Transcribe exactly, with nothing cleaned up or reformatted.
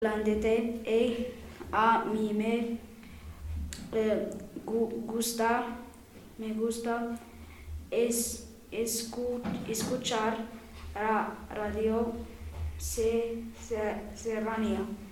Holandete y a mí me eh, gu- gusta, me gusta es, escu- escuchar ra- radio se, se, serranía.